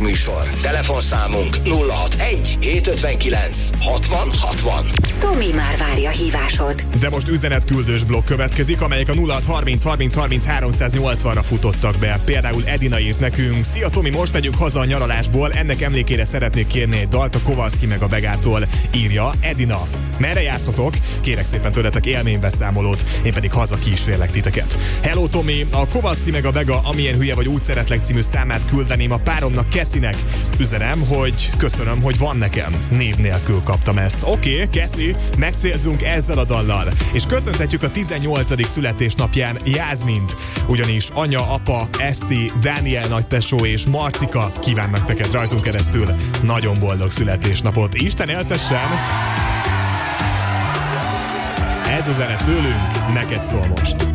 műsor. Telefonszámunk 061 759 60 60. Tomi már várja a hívásod. De most üzenetküldős blokk következik, amelyek a 0630 30 30 380-ra futottak be. Például Edina írt nekünk: Szia Tomi, most megyünk haza a nyaralásból, ennek emlékére szeretnék kérni egy dalt a Kowalski meg a Begától, írja Edina. Merre jártatok? Kérek szépen tőletek élménybeszámolót, én pedig haza kísérlek titeket. Hello Tomi, a Kowalski meg a Bega Amilyen hülye vagy úgy szeretlek című számát küldeném a páromnak, Keszinek. Üzenem, hogy köszönöm, hogy van nekem. Név nélkül kaptam ezt. Oké, Keszi, megcélzünk ezzel a dallal. És köszöntetjük a 18. születésnapján Jászmint. Ugyanis anya, apa, Eszti, Dániel nagytesó és Marcika kívánnak neked rajtunk keresztül nagyon boldog születésnapot. Isten éltessen! Ez a zene tőlünk, neked szól most.